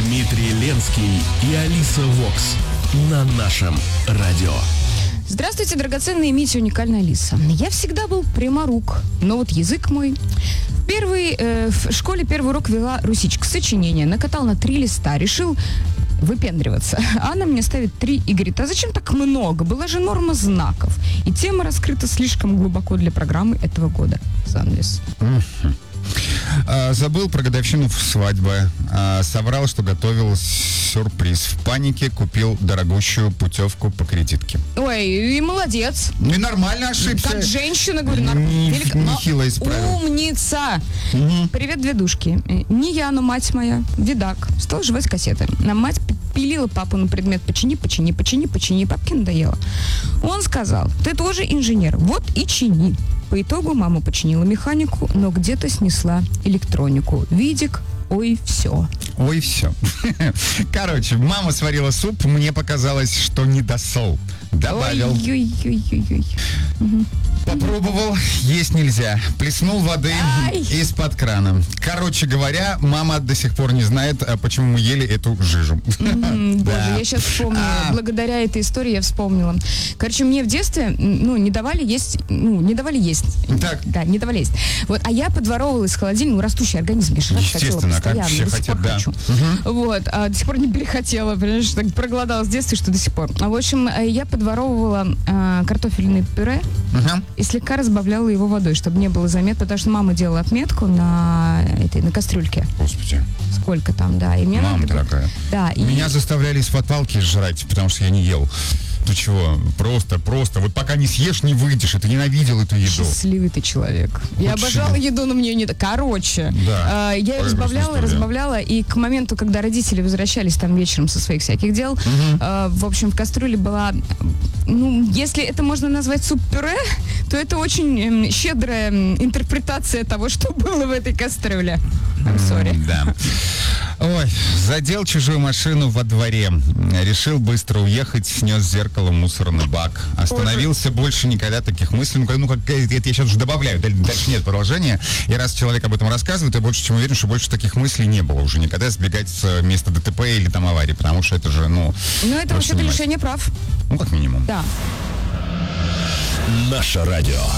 Дмитрий Ленский и Алиса Вокс на нашем радио. Здравствуйте, драгоценные Митя, уникальная Алиса. Я всегда был пряморук, но вот язык мой... В школе первый урок вела русичка, сочинение, накатал на 3 листа, решил выпендриваться. Она мне ставит 3 и говорит, а зачем так много? Была же норма знаков. И тема раскрыта слишком глубоко для программы этого года. Занавес. Забыл про годовщину свадьбы. Соврал, что готовил сюрприз. В панике купил дорогущую путевку по кредитке. Ой, и молодец. Ну и нормально ошибся. Как женщина, говорю, нехило исправил. Умница. Привет, две душки. Не я, но мать моя, видак, стала жевать кассеты. Мать пилила папу на предмет почини. Папке надоело. Он сказал, ты тоже инженер, вот и чини. По итогу мама починила механику, но где-то снесла электронику. Видик, ой, все. Ой, все. Короче, мама сварила суп, мне показалось, что не досол. Добавил. Ой-ой-ой-ой-ой. Попробовал, есть нельзя. Плеснул воды из-под крана. Короче говоря, мама до сих пор не знает, почему мы ели эту жижу. Боже, я сейчас вспомнила. Благодаря этой истории я вспомнила. Короче, мне в детстве, не давали есть. Так. Да, не давали есть. Вот, а я подворовывала из холодильника, растущий организм, я жрать хотела естественно, как постоянно, все до сих пор хотят, да. хочу. Вот, до сих пор не перехотела, понимаешь, так проголодалась в детстве, что до сих пор. В общем, я подворовывала картофельное пюре и слегка разбавляла его водой, чтобы не было заметно, потому что мама делала отметку на кастрюльке. Господи. Сколько там, да. И мне мама дорогая. Да, Меня заставляли из-под палки жрать, потому что я не ел. Ты чего? Просто. Вот пока не съешь, не выйдешь. И ты ненавидел эту еду. Счастливый ты человек. Я обожала еду, но мне не... Короче, да. Я ее разбавляла, и к моменту, когда родители возвращались там вечером со своих всяких дел, в общем, в кастрюле была... если это можно назвать суп-пюре, то это очень щедрая интерпретация того, что было в этой кастрюле. I'm sorry. Да. Ой, задел чужую машину во дворе. Решил быстро уехать, снес зеркало в мусорный бак. Остановился, больше никогда таких мыслей. Это я сейчас уже добавляю, дальше нет продолжения. И раз человек об этом рассказывает, я больше чем уверен, что больше таких мыслей не было уже никогда сбегать с места ДТП или там аварии, потому что это же, это вообще-то лишение прав. Как минимум. Да. Наше радио.